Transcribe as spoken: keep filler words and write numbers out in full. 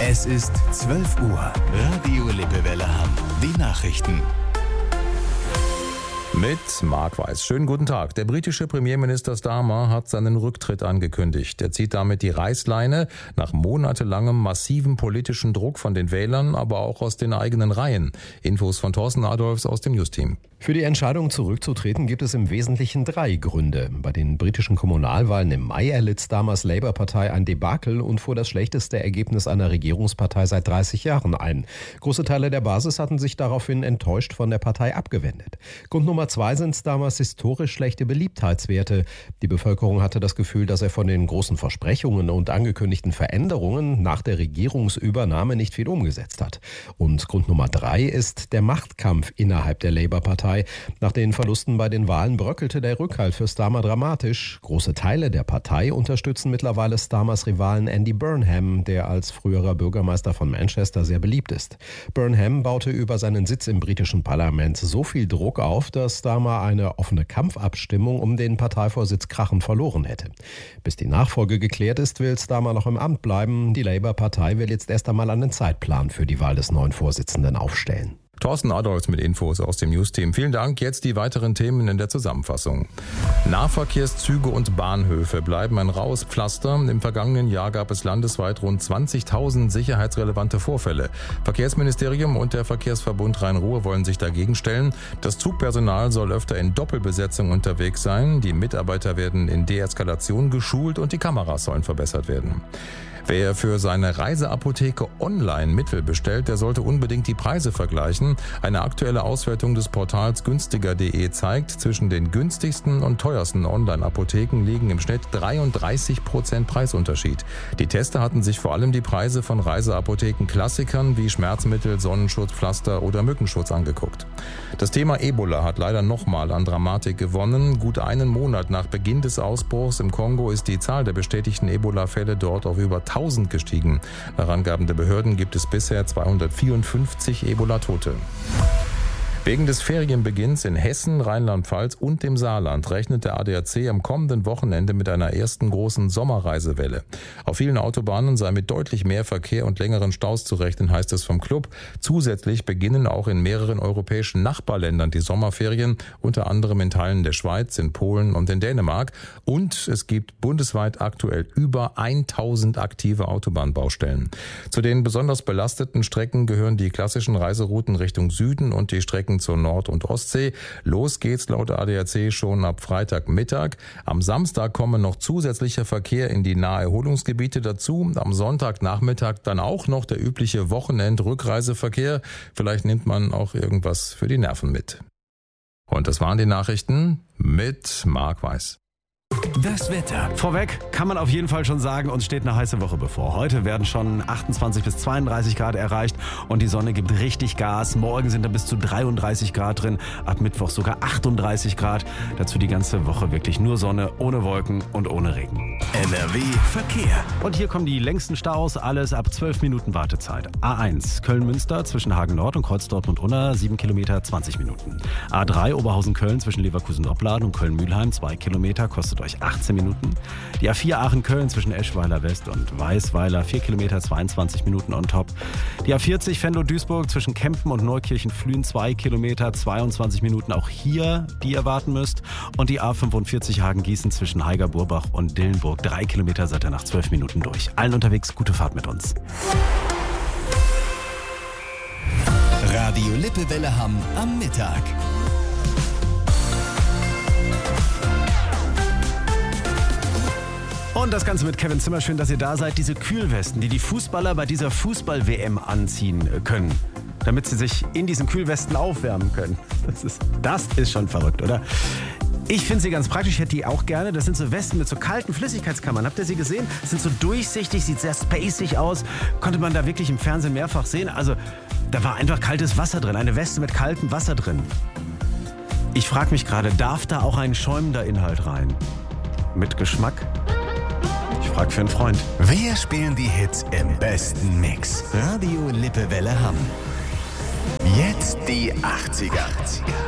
Es ist zwölf Uhr. Radio Lippewelle Hamm. Die Nachrichten. Mit Marc Weiß. Schönen guten Tag. Der britische Premierminister Starmer hat seinen Rücktritt angekündigt. Er zieht damit die Reißleine nach monatelangem massiven politischen Druck von den Wählern, aber auch aus den eigenen Reihen. Infos von Thorsten Adolfs aus dem News-Team. Für die Entscheidung zurückzutreten gibt es im Wesentlichen drei Gründe. Bei den britischen Kommunalwahlen im Mai erlitt Starmers Labour-Partei ein Debakel und fuhr das schlechteste Ergebnis einer Regierungspartei seit dreißig Jahren ein. Große Teile der Basis hatten sich daraufhin enttäuscht von der Partei abgewendet. Grund Nummer zwei sind Starmers historisch schlechte Beliebtheitswerte. Die Bevölkerung hatte das Gefühl, dass er von den großen Versprechungen und angekündigten Veränderungen nach der Regierungsübernahme nicht viel umgesetzt hat. Und Grund Nummer drei ist der Machtkampf innerhalb der Labour-Partei. Nach den Verlusten bei den Wahlen bröckelte der Rückhalt für Starmer dramatisch. Große Teile der Partei unterstützen mittlerweile Starmers Rivalen Andy Burnham, der als früherer Bürgermeister von Manchester sehr beliebt ist. Burnham baute über seinen Sitz im britischen Parlament so viel Druck auf, dass Starmer eine offene Kampfabstimmung um den Parteivorsitz krachend verloren hätte. Bis die Nachfolge geklärt ist, will Starmer noch im Amt bleiben. Die Labour-Partei will jetzt erst einmal einen Zeitplan für die Wahl des neuen Vorsitzenden aufstellen. Thorsten Adolfs mit Infos aus dem News-Team. Vielen Dank. Jetzt die weiteren Themen in der Zusammenfassung. Nahverkehrszüge und Bahnhöfe bleiben ein raues Pflaster. Im vergangenen Jahr gab es landesweit rund zwanzigtausend sicherheitsrelevante Vorfälle. Verkehrsministerium und der Verkehrsverbund Rhein-Ruhr wollen sich dagegen stellen. Das Zugpersonal soll öfter in Doppelbesetzung unterwegs sein. Die Mitarbeiter werden in Deeskalation geschult und die Kameras sollen verbessert werden. Wer für seine Reiseapotheke online Mittel bestellt, der sollte unbedingt die Preise vergleichen. Eine aktuelle Auswertung des Portals günstiger punkt de zeigt, zwischen den günstigsten und teuersten Online-Apotheken liegen im Schnitt dreiunddreißig Prozent Preisunterschied. Die Tester hatten sich vor allem die Preise von Reiseapotheken-Klassikern wie Schmerzmittel, Sonnenschutz, Pflaster oder Mückenschutz angeguckt. Das Thema Ebola hat leider nochmal an Dramatik gewonnen. Gut einen Monat nach Beginn des Ausbruchs im Kongo ist die Zahl der bestätigten Ebola-Fälle dort auf über tausend gestiegen. Nach Angaben der Behörden gibt es bisher zweihundertvierundfünfzig Ebola-Tote. Wegen des Ferienbeginns in Hessen, Rheinland-Pfalz und dem Saarland rechnet der A D A C am kommenden Wochenende mit einer ersten großen Sommerreisewelle. Auf vielen Autobahnen sei mit deutlich mehr Verkehr und längeren Staus zu rechnen, heißt es vom Club. Zusätzlich beginnen auch in mehreren europäischen Nachbarländern die Sommerferien, unter anderem in Teilen der Schweiz, in Polen und in Dänemark. Und es gibt bundesweit aktuell über tausend aktive Autobahnbaustellen. Zu den besonders belasteten Strecken gehören die klassischen Reiserouten Richtung Süden und die Strecken zur Nord- und Ostsee. Los geht's laut A D A C schon ab Freitagmittag. Am Samstag kommen noch zusätzlicher Verkehr in die Naherholungsgebiete dazu. Am Sonntagnachmittag dann auch noch der übliche Wochenend-Rückreiseverkehr. Vielleicht nimmt man auch irgendwas für die Nerven mit. Und das waren die Nachrichten mit Marc Weiß. Das Wetter. Vorweg kann man auf jeden Fall schon sagen, uns steht eine heiße Woche bevor. Heute werden schon achtundzwanzig bis zweiunddreißig Grad erreicht und die Sonne gibt richtig Gas. Morgen sind da bis zu dreiunddreißig Grad drin, ab Mittwoch sogar achtunddreißig Grad. Dazu die ganze Woche wirklich nur Sonne, ohne Wolken und ohne Regen. N R W Verkehr. Und hier kommen die längsten Staus, alles ab zwölf Minuten Wartezeit. A eins Köln-Münster zwischen Hagen-Nord und Kreuz-Dortmund-Unna, sieben Kilometer, zwanzig Minuten. A drei Oberhausen-Köln zwischen Leverkusen-Opladen und Köln-Mühlheim, zwei Kilometer, kostet euch achtzehn Minuten. Die A vier Aachen-Köln zwischen Eschweiler West und Weißweiler, vier Kilometer, zweiundzwanzig Minuten on top. Die A vierzig Venlo-Duisburg zwischen Kempen und Neukirchen-Flühen, zwei Kilometer, zweiundzwanzig Minuten. Auch hier, die ihr warten müsst. Und die A fünfundvierzig Hagen-Gießen zwischen Haiger-Burbach und Dillenburg, drei Kilometer, seid ihr nach zwölf Minuten durch. Allen unterwegs, gute Fahrt mit uns. Radio Lippewelle Hamm am Mittag. Und das Ganze mit Kevin Zimmer. Schön, dass ihr da seid. Diese Kühlwesten, die die Fußballer bei dieser Fußball-W M anziehen können, damit sie sich in diesen Kühlwesten aufwärmen können. Das ist, das ist schon verrückt, oder? Ich finde sie ganz praktisch, ich hätte die auch gerne. Das sind so Westen mit so kalten Flüssigkeitskammern. Habt ihr sie gesehen? Das sind so durchsichtig, sieht sehr spacig aus. Konnte man da wirklich im Fernsehen mehrfach sehen. Also da war einfach kaltes Wasser drin, eine Weste mit kaltem Wasser drin. Ich frage mich gerade, darf da auch ein schäumender Inhalt rein? Mit Geschmack? Ich frage für einen Freund. Wir spielen die Hits im besten Mix. Radio Lippewelle Hamm. Jetzt die achtziger.